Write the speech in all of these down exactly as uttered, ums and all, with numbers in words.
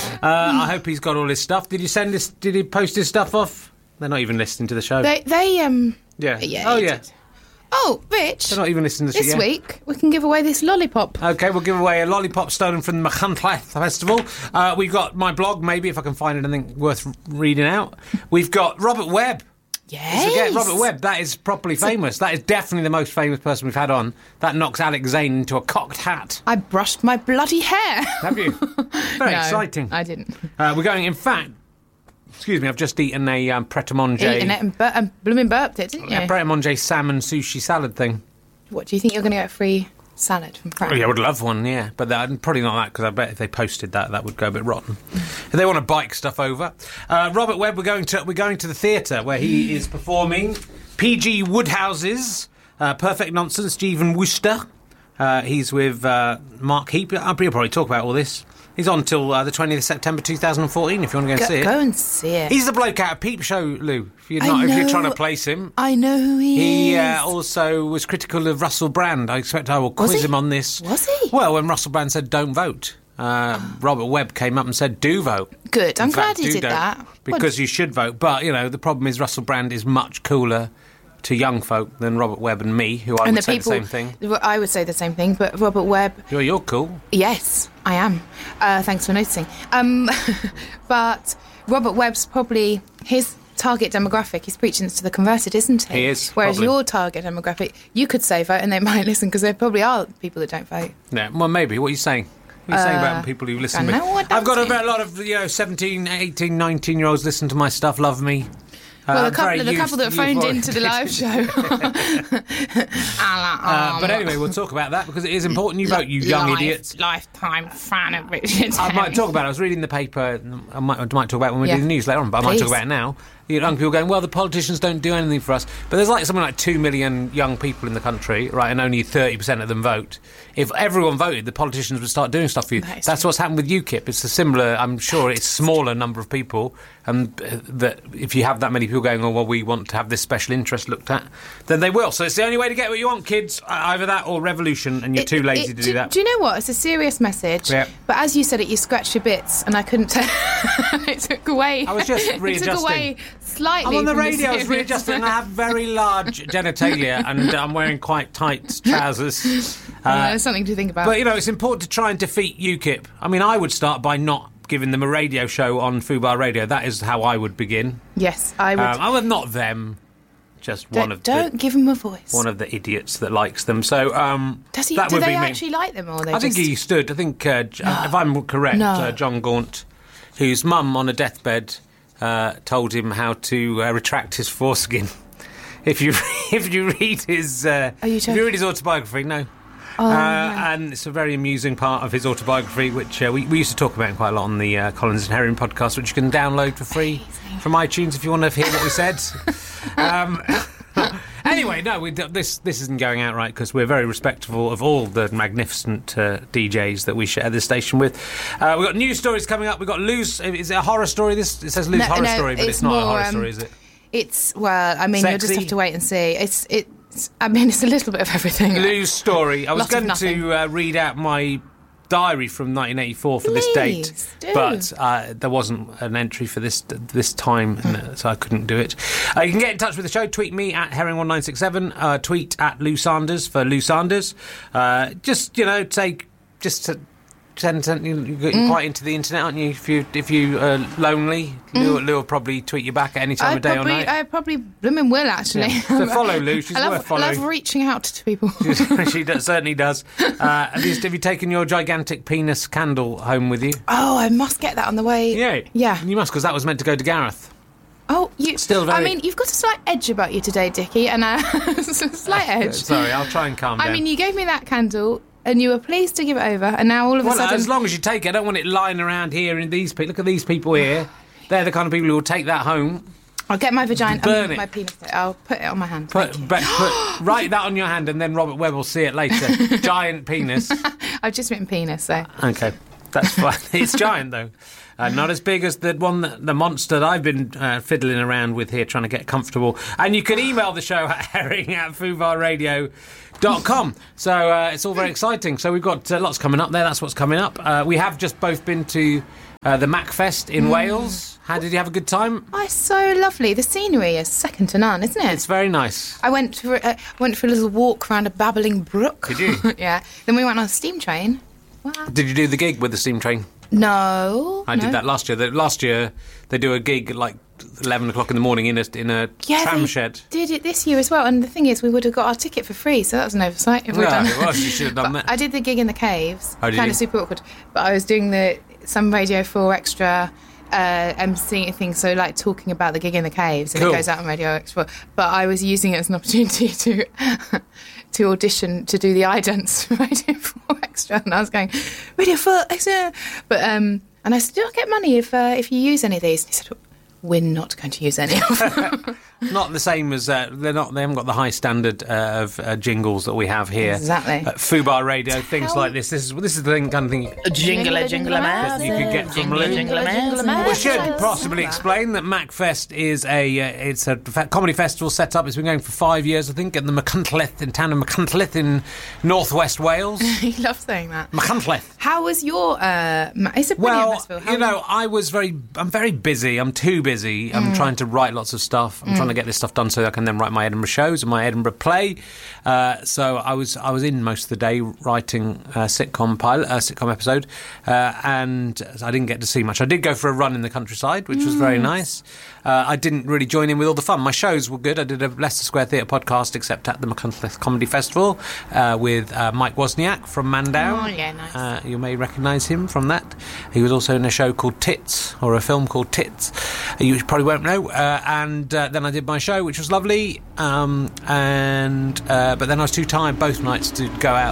I hope he's got all his stuff. Did you send this? Did he post his stuff off? They're not even listening to the show. They, they um. Yeah. yeah oh yeah. Did. Oh, Rich. They're not even listening to this yeah. week. We can give away this lollipop. Okay, we'll give away a lollipop stolen from the Machantla Festival. Uh, we've got my blog, maybe if I can find anything worth reading out. We've got Robert Webb. Yes. Forget Robert Webb. That is properly famous. That is definitely the most famous person we've had on. That knocks Alex Zane into a cocked hat. I brushed my bloody hair. Have you? Very no, exciting. I didn't. Uh, we're going, in fact, excuse me, I've just eaten a um, Pret-a-Manger. Eaten it and, bur- and blooming burped it, didn't you? A Pret-a-Manger salmon sushi salad thing. What, do you think you're going to get a free salad from Pret? Oh, yeah, I would love one, yeah. But that, probably not that, because I bet if they posted that, that would go a bit rotten. If they want to bike stuff over. Uh, Robert Webb, we're going to we're going to the theatre, where he is performing P G Woodhouse's uh, Perfect Nonsense, Stephen Wooster. Uh, he's with uh, Mark Heap. I'll probably talk about all this. He's on till uh, the twentieth of September two thousand fourteen, if you want to go and go, see it. Go and see it. He's the bloke out of Peep Show, Lou, if you're, I not, if you're know- trying to place him. I know who he, He is. uh, also was critical of Russell Brand. I expect I will Was quiz he? him on this. Was he? Well, when Russell Brand said don't vote, uh, Robert Webb came up and said do vote. Good, I'm In fact, glad he do did don't, that. Because What- you should vote. But, you know, the problem is Russell Brand is much cooler to young folk than Robert Webb and me, who I and would the say people, the same thing. I would say the same thing, but Robert Webb... You're, you're cool. Yes, I am. Uh, thanks for noticing. Um, but Robert Webb's probably... His target demographic, he's preaching to the converted, isn't he? He is, Whereas probably. your target demographic, you could say vote and they might listen, because there probably are people that don't vote. Yeah, well, maybe. What are you saying? What are you saying about people who listen to I me? know what I've got a I'm very lot of, you know, seventeen, eighteen, nineteen-year-olds listen to my stuff, love me. Well, Uh, the couple, very the couple that youth- phoned youth- into the live show. Uh, but anyway, we'll talk about that because it is important you vote, you young Life- idiots. Lifetime fan of Richard I might Herring. talk about it. I was reading the paper. I might, I might talk about it when we Yeah. do the news later on, but I might Please. talk about it now. Young people going, well, the politicians don't do anything for us. But there's like something like two million young people in the country, right, and only thirty percent of them vote. If everyone voted, the politicians would start doing stuff for you. That is That's true. what's happened with UKIP. It's a similar, I'm sure it's smaller number of people, and uh, that if you have that many people going, oh, well, we want to have this special interest looked at, then they will. So it's the only way to get what you want, kids. Either that or revolution, and you're It- too lazy it- to do that. Do you know what? It's a serious message. Yeah. But as you said it, you scratched your bits, and I couldn't tell. It took away. I was just It readjusting. took away slightly. I'm on the from radio, I was serious- readjusting, and I have very large genitalia, and I'm wearing quite tight trousers. Yeah, Uh, there's something to think about. but, you know, it's important to try and defeat UKIP. I mean, I would start by not giving them a radio show on Fubar Radio. That is how I would begin. yes, I would. Um, I'm not them, just don't one of don't the... give him a voice. One of the idiots that likes them. So um, Does he? that Do would they be me. actually like them, or they I think just... he stood. I think, uh, J- if I'm correct, No. uh, John Gaunt, whose mum on a deathbed uh, told him how to uh, retract his foreskin. If you if you read his uh, Are you if you joking? read his autobiography, no. Oh, uh, no. And it's a very amusing part of his autobiography, which uh, we, we used to talk about quite a lot on the uh, Collins and Herring podcast, which you can download for free Amazing. from iTunes if you want to hear what we said. um, anyway, no, we, this this isn't going out right because we're very respectful of all the magnificent uh, D Js that we share this station with. Uh, we've got news stories coming up. We've got Lou's. Is it a horror story? This it says Lou's No, horror no, story, but it's, it's not a more, horror um, story, is it? It's well, I mean, you'll just Sexy? have to wait and see. It's it's. I mean, it's a little bit of everything. Lou's story. I was Lot of going nothing. to uh, read out my diary from nineteen eighty-four for this date, Please, do. but uh, there wasn't an entry for this this time, and, uh, so I couldn't do it. Uh, you can get in touch with the show. Tweet me at herring one nine six seven. Uh, tweet at Lou Sanders for Lou Sanders. Uh, just you know, take just to. Send, send, you- You're Mm. quite into the internet, aren't you? If you if you are lonely, Lou, Lou will probably tweet you back at any time I of day probably, or night. I probably blooming will actually. Yeah. So follow Lou. She's I love, worth following. I love reaching out to people. She does, certainly does. Uh, have, you, have you taken your gigantic penis candle home with you? Oh, I must get that on the way. Yeah. Yeah. You must, because that was meant to go to Gareth. Oh, you. Still very- I mean, you've got a slight edge about you today, Dickie, and uh, a slight edge. Sorry, I'll try and calm down. I mean, you gave me that candle, and you were pleased to give it over, and now all of a well, sudden, as long as you take it, I don't want it lying around here. And these people, look at these people here. They're the kind of people who will take that home. I'll get my vagina, Burn um, it. my penis. I'll put it on my hand. Put, Thank you. but, put write that on your hand, and then Robert Webb will see it later. Giant penis. I've just written penis, so. Okay, that's fine. It's giant though. Uh, not as big as the one, that, the monster that I've been uh, fiddling around with here, trying to get comfortable. And you can email the show at herring at fubar radio dot com. So uh, it's all very exciting. So we've got uh, lots coming up there. That's what's coming up. Uh, we have just both been to Uh, the MacFest in mm. Wales. How did you have a good time? Oh, it's so lovely. The scenery is second to none, isn't it? It's very nice. I went for uh, went for a little walk around a babbling brook. Did you? Yeah. Then we went on a steam train. Wow. Did you do the gig with the steam train? No. I no. did that last year. The, last year they do a gig at like eleven o'clock in the morning in a in a yeah, tram they shed. Did it this year as well. And the thing is, we would have got our ticket for free, so that was an oversight. If we'd Yeah, done it was. You should have done But that. I did the gig in the caves. Oh, did kind you? of super awkward. But I was doing the some Radio four extra. Uh, emceeing things, so like talking about the gig in the caves, and Cool. it goes out on Radio Extra. But I was using it as an opportunity to to audition to do the idents for Radio four Extra, and I was going Radio four Extra. But um, and I said, "Do I get money if uh, if you use any of these?" And he said, "We're not going to use any of them." Not the same as uh, they're not. They haven't got the high standard uh, of uh, jingles that we have here. Exactly. At Fubar Radio, things like this. This is this is the thing, kind of thing. A jingle a jingle a mouse. That you could get from Jingle a Lou. jingle a mouse. We should possibly explain that MacFest is a uh, it's a fe- comedy festival set up. It's been going for five years, I think, at the Machynlleth in town of Machynlleth in northwest Wales. You love saying that. Machynlleth. How was your? Uh, ma- it's a brilliant Well, festival. How you know, I was very. I'm very busy. I'm too busy. I'm trying to write lots of stuff. I'm trying to get this stuff done so I can then write my Edinburgh shows and my Edinburgh play. Uh, so I was I was in most of the day writing a sitcom pilot, a sitcom episode, uh, and I didn't get to see much. I did go for a run in the countryside, which was very nice. Uh, I didn't really join in with all the fun. My shows were good. I did a Leicester Square Theatre podcast, except at the Machynlleth Comedy Festival uh, with uh, Mike Wozniak from Man Down. Oh, yeah, nice. Uh, you may recognise him from that. He was also in a show called Tits, or a film called Tits. You probably won't know. Uh, and uh, then I did my show, which was lovely. Um, and uh, but then I was too tired both nights to go out.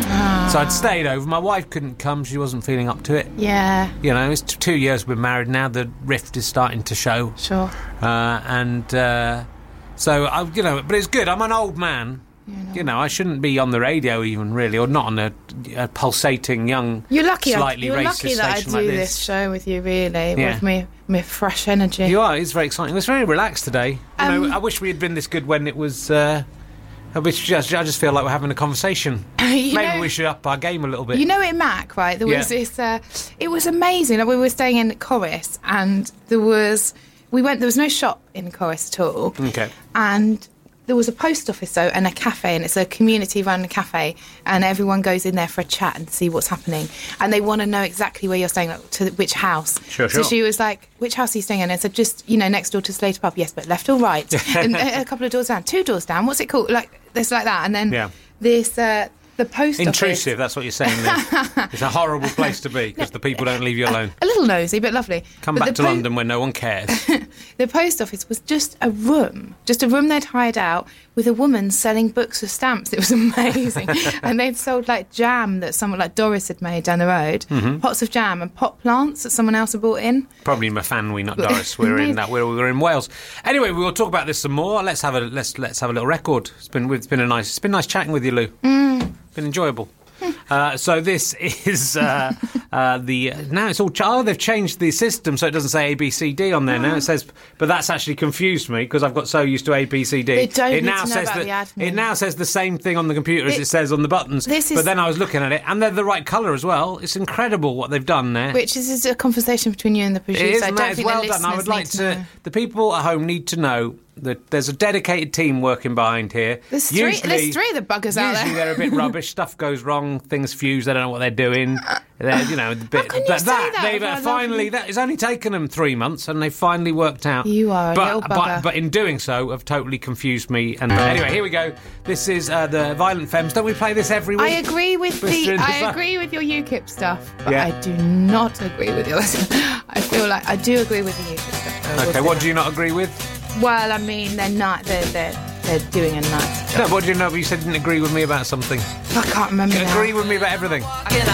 So I'd stayed over. My wife couldn't come. She wasn't feeling up to it. Yeah, You know, it's t- two years we've been married now. The rift is starting to show. sure. Uh, and uh, so, I, you know, but it's good. I'm an old man. You know, I shouldn't be on the radio even, really, or not on a, a pulsating young, You're lucky. slightly You're racist lucky that I station do like this this. show with you, really, Yeah. with me, me fresh energy. You are. It's very exciting. It's very relaxed today. You know, Um, I wish we had been this good when it was. Uh, I wish just, I just feel like we're having a conversation. You Maybe know- we should up our game a little bit. You know, in Mac, right? There was Yeah. this. Uh, it was amazing. Like, we were staying in Corris, and there was. We went. There was no shop in Corris at all. Okay. And there was a post office though, and a cafe, and it's a community-run cafe, and everyone goes in there for a chat and see what's happening, and they want to know exactly where you're staying, like, to which house. Sure, So sure. she was like, "Which house are you staying in?" And I said, "Just, you know, next door to Slater Pub." "Yes, but left or right?" And a, a couple of doors down, two doors down. What's it called? Like this, like that, and then Yeah. this. Uh, the post Intrusive, office. that's what you're saying there. It's a horrible place to be because the people don't leave you alone. A little nosy, but lovely. Come But back the to po- London when no one cares. The post office was just a room, just a room they'd hired out with a woman selling books of stamps. It was amazing. And they'd sold like jam that someone like Doris had made down the road, Mm-hmm. pots of jam and pot plants that someone else had brought in. Probably Mafanwy, not Doris. We're in that. We're, we're in Wales. Anyway, we will talk about this some more. Let's have a let's let's have a little record. It's been it's been a nice it's been nice chatting with you, Lou. Mm. Been enjoyable. Uh, so this is uh, uh, the now it's all ch- oh they've changed the system so it doesn't say A B C D on there now it says but that's actually confused me because I've got so used to A B C D. They don't it need now to know says about that the admin. it now says the same thing on the computer as It- it says on the buttons. This is- but then I was looking at it and they're the right colour as well. It's incredible what they've done there. Which is, is a conversation between you and the producer. It is, I and don't that is think well the done. I would listeners like need to. know. The people at home need to know that there's a dedicated team working behind here. There's three- there's three of the buggers out there. Usually they're a bit rubbish. Stuff goes wrong. Things fuse. They don't know what they're doing. They're, you know, the bit. can you but say that, that they've uh, about finally. lovely- That it's only taken them three months, and they finally worked out. You are a but, little but bugger. but in doing so, have totally confused me. And anyway, here we go. This is uh, the Violent Femmes. Don't we play this every week? I agree with We're the. doing I fun. agree with your UKIP stuff, but Yeah. I do not agree with yours. I feel like I do agree with the UKIP stuff. though, I will Okay, say what that. do you not agree with? Well, I mean, they're not. They're they're they're doing a nice No, job. what do you know? But you said you didn't agree with me about something. I can't remember. now. Agree with me about everything.